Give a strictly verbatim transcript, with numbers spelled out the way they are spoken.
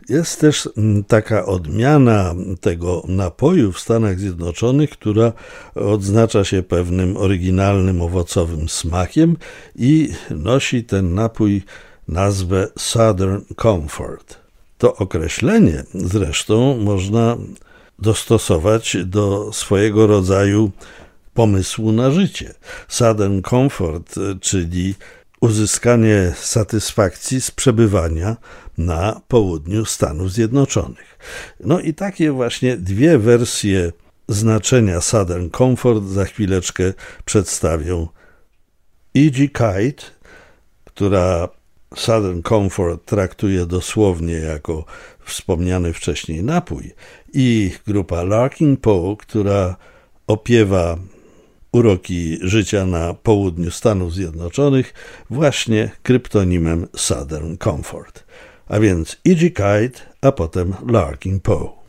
Jest też taka odmiana tego napoju w Stanach Zjednoczonych, która odznacza się pewnym oryginalnym owocowym smakiem i nosi ten napój nazwę Southern Comfort. To określenie zresztą można dostosować do swojego rodzaju pomysłu na życie. Southern Comfort, czyli uzyskanie satysfakcji z przebywania na południu Stanów Zjednoczonych. No i takie właśnie dwie wersje znaczenia Southern Comfort za chwileczkę przedstawią E G Kite, która Southern Comfort traktuje dosłownie jako wspomniany wcześniej napój, i grupa Larkin Poe, która opiewa uroki życia na południu Stanów Zjednoczonych właśnie kryptonimem Southern Comfort. A więc E G Kite, a potem Larkin Poe.